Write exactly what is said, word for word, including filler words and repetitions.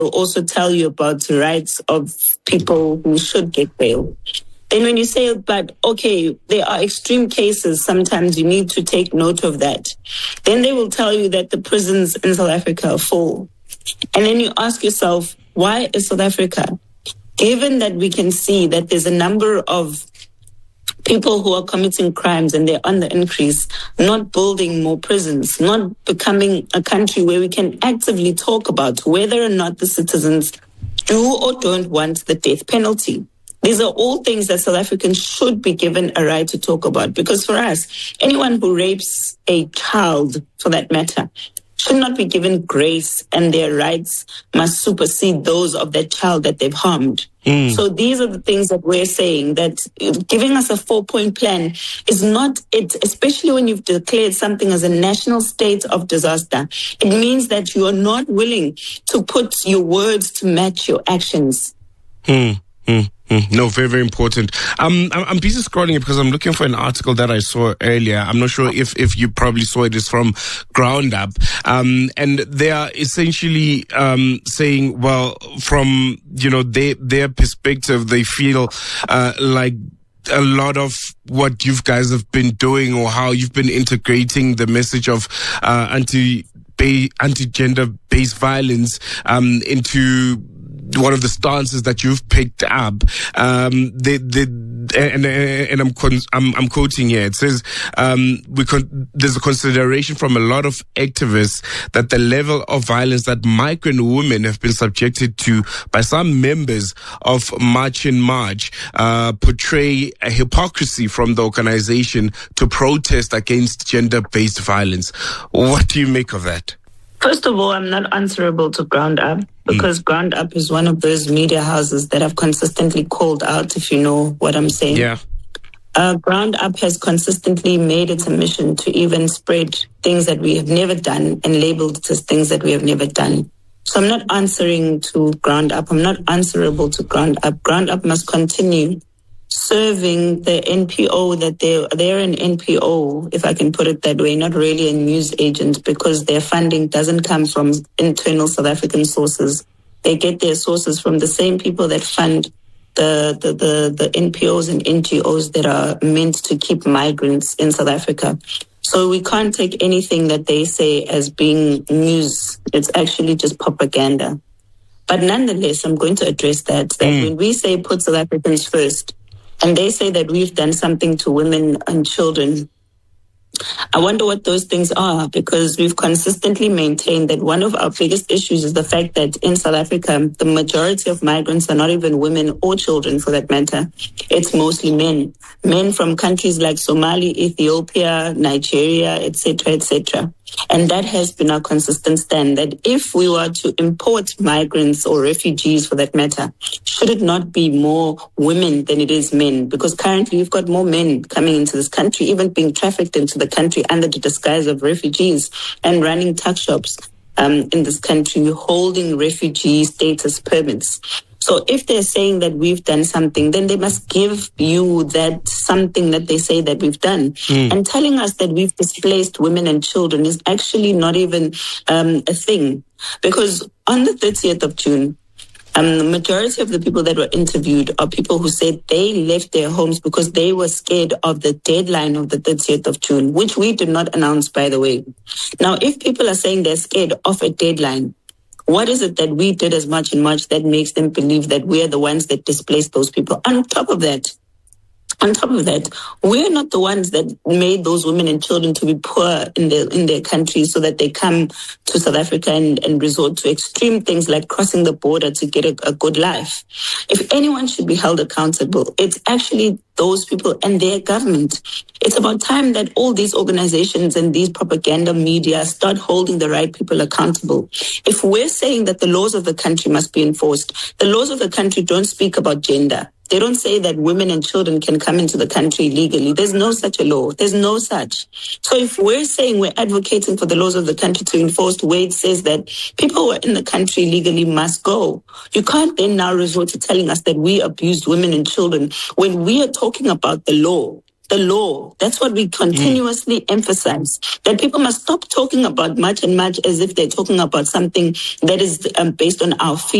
also tell you about the rights of people who should get bail. Then when you say, but okay, there are extreme cases, sometimes you need to take note of that. Then they will tell you that the prisons in South Africa are full. And then you ask yourself, why is South Africa, given that we can see that there's a number of people who are committing crimes and they're on the increase, not building more prisons, not becoming a country where we can actively talk about whether or not the citizens do or don't want the death penalty? These are all things that South Africans should be given a right to talk about, because for us, anyone who rapes a child, for that matter, should not be given grace, and their rights must supersede those of that child that they've harmed. Mm. So these are the things that we're saying, that giving us a four-point plan is not it, especially when you've declared something as a national state of disaster. It means that you are not willing to put your words to match your actions. Mm. Mm. No, very, very important. Um, I'm, I'm busy scrolling because I'm looking for an article that I saw earlier. I'm not sure if, if you probably saw it. It's from Ground Up. Um, and they are essentially, um, saying, well, from, you know, they, their perspective, they feel, uh, like a lot of what you guys have been doing, or how you've been integrating the message of, uh, anti, anti-gender based violence, um, into one of the stances that you've picked up. Um, they, they, and, and I'm, con- I'm, I'm quoting here. It says, um, we con- there's a consideration from a lot of activists that the level of violence that migrant women have been subjected to by some members of March in March, uh, portray a hypocrisy from the organization to protest against gender-based violence. What do you make of that? First of all, I'm not answerable to Ground Up, because mm. Ground Up is one of those media houses that have consistently called out, if you know what I'm saying. Yeah. Uh, Ground Up has consistently made it a mission to even spread things that we have never done and labeled it as things that we have never done. So I'm not answering to Ground Up. I'm not answerable to Ground Up. Ground Up must continue serving the N P O that they're, they're an N P O, if I can put it that way, not really a news agent, because their funding doesn't come from internal South African sources. They get their sources from the same people that fund the, the, the, the N P Os and N G Os that are meant to keep migrants in South Africa. So we can't take anything that they say as being news. It's actually just propaganda. But nonetheless, I'm going to address that, that mm. when we say put South Africans first, and they say that we've done something to women and children, I wonder what those things are, because we've consistently maintained that one of our biggest issues is the fact that in South Africa, the majority of migrants are not even women or children, for that matter. It's mostly men. Men from countries like Somalia, Ethiopia, Nigeria, et cetera, et cetera. And that has been our consistent stand, that if we were to import migrants or refugees, for that matter, should it not be more women than it is men? Because currently we've got more men coming into this country, even being trafficked into the country under the disguise of refugees and running tuck shops um, in this country, holding refugee status permits. So if they're saying that we've done something, then they must give you that something that they say that we've done. Mm. And telling us that we've displaced women and children is actually not even um, a thing. Because on the thirtieth of June, um, the majority of the people that were interviewed are people who said they left their homes because they were scared of the deadline of the thirtieth of June, which we did not announce, by the way. Now, if people are saying they're scared of a deadline, what is it that we did as much and much that makes them believe that we are the ones that displaced those people? On top of that, on top of that, we're not the ones that made those women and children to be poor in their in their countries so that they come to South Africa and, and resort to extreme things like crossing the border to get a, a good life. If anyone should be held accountable, it's actually those people and their government. It's about time that all these organizations and these propaganda media start holding the right people accountable. If we're saying that the laws of the country must be enforced, the laws of the country don't speak about gender. They don't say that women and children can come into the country legally. There's no such a law. There's no such. So if we're saying we're advocating for the laws of the country to enforce, where it says that people who are in the country legally must go, you can't then now resort to telling us that we abused women and children when we are talking about the law. the law. That's what we continuously mm. emphasize, that people must stop talking about much and much as if they're talking about something that is um, based on our feelings.